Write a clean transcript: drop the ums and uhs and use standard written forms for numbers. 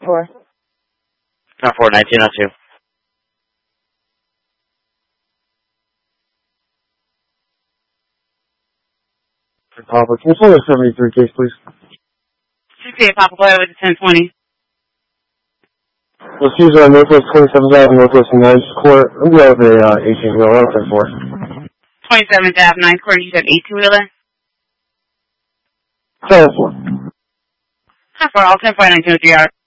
10-4. 10-4, 1902. Papa, can you pull the 73 case, please? 68 Papa, go ahead with the 1020. Let's use Northwest 27th Ave, Northwest 9th Court. I'm going with a 18-wheeler, 10-4. 27th Ave, 9th Court, you said 18-wheeler? 10-4. 10-4, all 10-4, 1903 are.